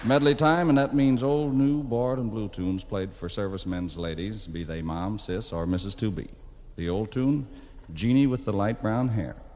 Medley time, and that means old, new, bored, and blue tunes played for servicemen's ladies, be they Mom, Sis, or Mrs. 2B. The old tune, Jeannie with the Light Brown Hair.